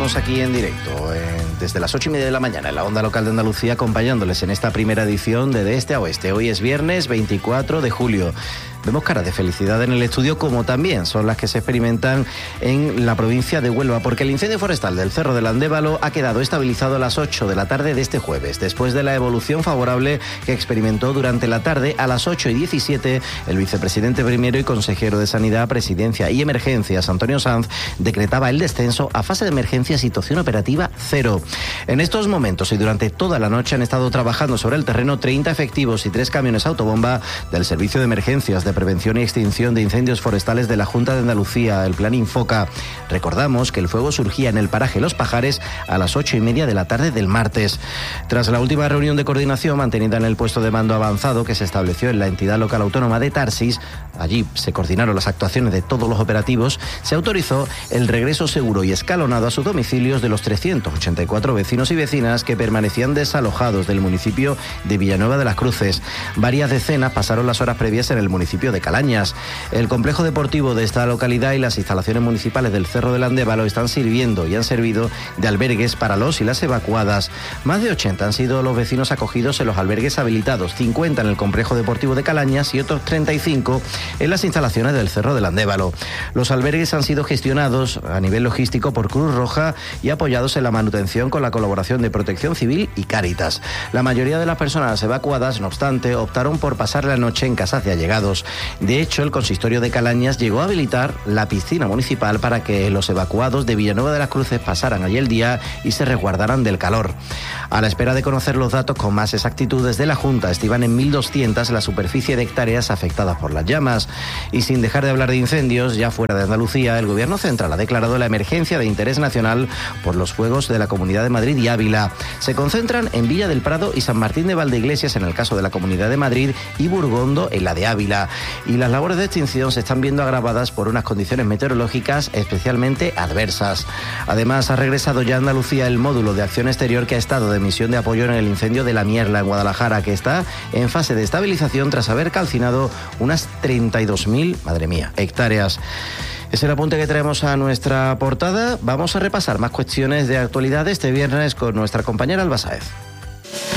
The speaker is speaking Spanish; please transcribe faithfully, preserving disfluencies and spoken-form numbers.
seguimos aquí en directo, en, desde las ocho y media de la mañana, en la onda local de Andalucía, acompañándoles en esta primera edición de De Este a Oeste. Hoy es viernes veinticuatro de julio. Vemos caras de felicidad en el estudio, como también son las que se experimentan en la provincia de Huelva, porque el incendio forestal del Cerro del Andévalo ha quedado estabilizado a las ocho de la tarde de este jueves, después de la evolución favorable que experimentó durante la tarde. A las ocho y diecisiete, el vicepresidente primero y consejero de Sanidad, Presidencia y Emergencias, Antonio Sanz, decretaba el descenso a fase de emergencia, situación operativa cero. En estos momentos y durante toda la noche han estado trabajando sobre el terreno treinta efectivos y tres camiones autobomba del Servicio de Emergencias de Prevención y Extinción de Incendios Forestales de la Junta de Andalucía, el Plan Infoca. Recordamos que el fuego surgía en el paraje Los Pajares a las ocho y media de la tarde del martes. Tras la última reunión de coordinación mantenida en el puesto de mando avanzado que se estableció en la entidad local autónoma de Tarsis, allí se coordinaron las actuaciones de todos los operativos, se autorizó el regreso seguro y escalonado a sus domicilios de los trescientos ochenta y cuatro vecinos y vecinas que permanecían desalojados del municipio de Villanueva de las Cruces. Varias decenas pasaron las horas previas en el municipio de Calañas. El complejo deportivo de esta localidad y las instalaciones municipales del Cerro del Andévalo están sirviendo y han servido de albergues para los y las evacuadas. Más de ochenta han sido los vecinos acogidos en los albergues habilitados, cincuenta en el complejo deportivo de Calañas y otros treinta y cinco en las instalaciones del Cerro del Andévalo. Los albergues han sido gestionados a nivel logístico por Cruz Roja y apoyados en la manutención con la colaboración de Protección Civil y Cáritas. La mayoría de las personas evacuadas, no obstante, optaron por pasar la noche en casas de allegados. De hecho, el consistorio de Calañas llegó a habilitar la piscina municipal para que los evacuados de Villanueva de las Cruces pasaran allí el día y se resguardaran del calor. A la espera de conocer los datos con más exactitud, desde la Junta estiman en mil doscientas la superficie de hectáreas afectadas por las llamas. Y sin dejar de hablar de incendios, ya fuera de Andalucía, el Gobierno Central ha declarado la emergencia de interés nacional por los fuegos de la Comunidad de Madrid y Ávila. Se concentran en Villa del Prado y San Martín de Valdeiglesias en el caso de la Comunidad de Madrid y Burgondo en la de Ávila. Y las labores de extinción se están viendo agravadas por unas condiciones meteorológicas especialmente adversas. Además, ha regresado ya a Andalucía el módulo de acción exterior que ha estado de misión de apoyo en el incendio de La Mierla en Guadalajara, que está en fase de estabilización tras haber calcinado unas treinta y dos mil, madre mía, hectáreas. Es el apunte que traemos a nuestra portada. Vamos a repasar más cuestiones de actualidad este viernes con nuestra compañera Alba Sáez.